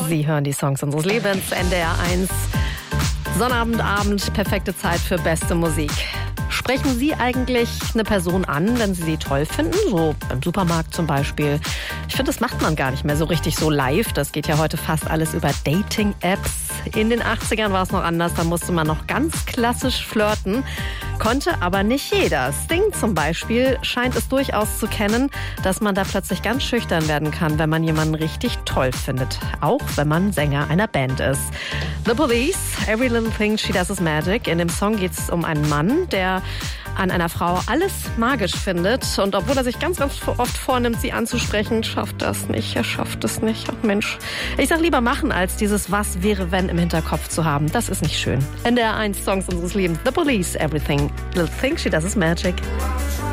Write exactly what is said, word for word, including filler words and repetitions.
Sie hören die Songs unseres Lebens, N D R eins. Sonnabendabend, perfekte Zeit für beste Musik. Sprechen Sie eigentlich eine Person an, wenn Sie sie toll finden? So im Supermarkt zum Beispiel. Ich finde, das macht man gar nicht mehr so richtig so live. Das geht ja heute fast alles über Dating-Apps. In den achtzigern war es noch anders. Da musste man noch ganz klassisch flirten. Konnte aber nicht jeder. Sting zum Beispiel scheint es durchaus zu kennen, dass man da plötzlich ganz schüchtern werden kann, wenn man jemanden richtig toll findet. Auch wenn man Sänger einer Band ist. The Police, Every Little Thing She Does Is Magic. In dem Song geht es um einen Mann, der an einer Frau alles magisch findet. Und obwohl er sich ganz, ganz oft vornimmt, sie anzusprechen, schafft das nicht. Er schafft es nicht. Ach Mensch. Ich sag lieber machen, als dieses Was wäre, wenn im Hinterkopf zu haben. Das ist nicht schön. N D R eins Songs unseres Lebens. The Police, Everything Little Thing She Does Is Magic.